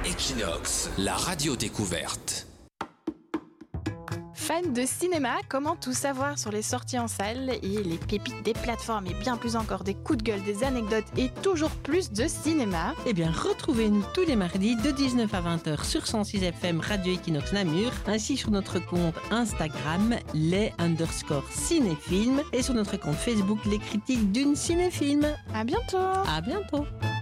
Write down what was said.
Equinox, la radio découverte. Fan de cinéma, comment tout savoir sur les sorties en salle et les pépites des plateformes et bien plus encore des coups de gueule, des anecdotes et toujours plus de cinéma? Eh bien, retrouvez-nous tous les mardis de 19 à 20h sur 106 FM Radio Equinox Namur, ainsi sur notre compte Instagram, les_cinéphiles et sur notre compte Facebook, les critiques d'une cinéfilm. À bientôt! À bientôt!